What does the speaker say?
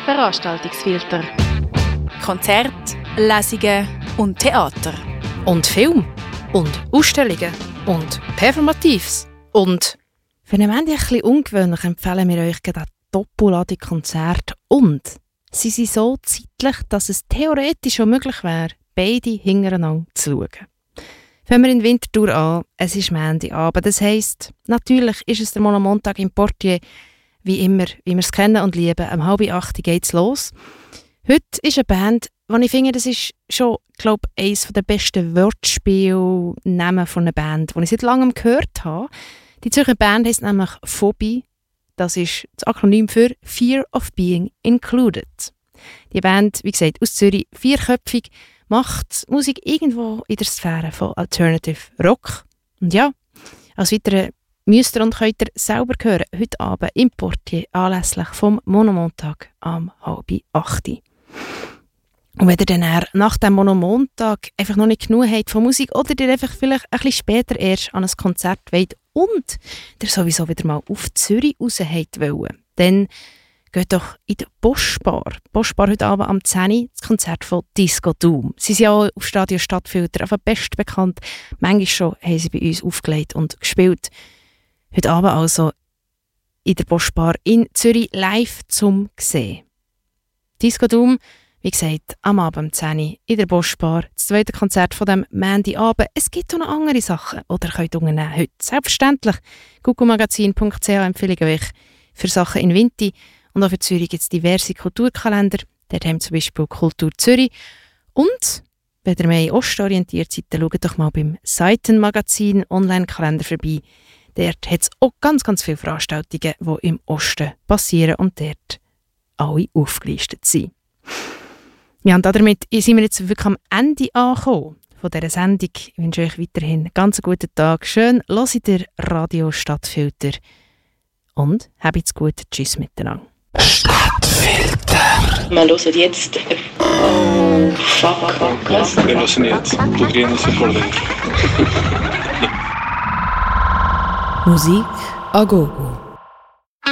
Veranstaltungsfilter. Konzerte, Lesungen und Theater. Und Film. Und Ausstellungen. Und Performatives. Und für einen Moment ein bisschen ungewöhnlich empfehlen wir euch eine doppelladung Konzert. Und sie sind so zeitlich, dass es theoretisch schon möglich wäre, beide hintereinander zu schauen. Fangen wir in Winterthur an. Es ist Montagabend. Das heisst, natürlich ist es der Montag im Portier, wie immer, wie wir es kennen und lieben. Um 7:30 geht es los. Heute ist eine Band, die ich finde, das ist schon, glaube ich, eines der besten Wortspielnamen von einer Band, die ich seit langem gehört habe. Die Zürcher Band heisst nämlich Phobie. Das ist das Akronym für Fear of Being Included. Die Band, wie gesagt, aus Zürich, 4köpfig, macht Musik irgendwo in der Sphäre von Alternative Rock. Und ja, als weiteren müsst ihr und könnt ihr selber hören, heute Abend im Portier anlässlich vom Monomontag am 7:30. Und wenn ihr dann nach dem Monomontag einfach noch nicht genug habt von Musik oder ihr einfach vielleicht ein bisschen später erst an ein Konzert wollt und ihr sowieso wieder mal auf Zürich raus wollt, dann geht doch in die Boschbar. Boschbar heute Abend am 10 Uhr, das Konzert von Disco Doom. Sie sind ja auch auf Radio Stadtfilter, einfach best bekannt. Manchmal schon haben sie bei uns aufgelegt und gespielt. Heute Abend also in der Boschbar in Zürich live zum sehen. Disco Doom, wie gesagt, am Abend um 10 Uhr in der Boschbar. Das zweite Konzert von dem Montagabend. Es gibt auch noch andere Sachen, die ihr könnt unternehmen heute. Selbstverständlich. Googlemagasin.ch empfehle ich euch für Sachen in Winti. Und auch für Zürich gibt es diverse Kulturkalender. Dort haben wir zum Beispiel Kultur Zürich. Und wenn ihr mehr ostorientiert seid, dann schaut doch mal beim Seitenmagazin Online-Kalender vorbei. Dort hat es auch ganz, ganz viele Veranstaltungen, die im Osten passieren und dort alle aufgelistet sind. Ja, und damit sind wir jetzt wirklich am Ende angekommen von dieser Sendung. Ich wünsche euch weiterhin einen ganz guten Tag. Schön, hört ihr Radio Stadtfilter. Und habt's gut. Tschüss miteinander. Stadtfilter. Wir hören jetzt. Oh, fuck. Was? Wir hören jetzt. Du grinst vor dir. Musik a gogo.